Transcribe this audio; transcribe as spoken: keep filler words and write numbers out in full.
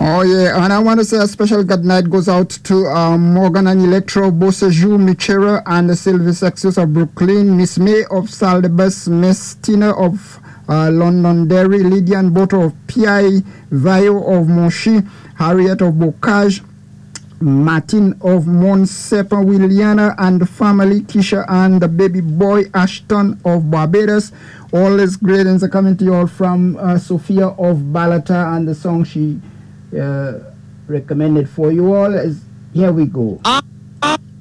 Oh yeah, and I want to say a special good night goes out to um, Morgan and Electro, Bossejou, Michera, and Sylvie Sexus of Brooklyn, Miss May of Saldebus, Miss Tina of uh, Londonderry, Lydian Boto of P I, Vaio of Monchi, Harriet of Bocage, Martin of Monsepa, Williana and the family, Kisha and the baby boy Ashton of Barbados. All these greetings are coming to you all from uh, Sophia of Balata, and the song she uh, recommended for you all is Here We Go.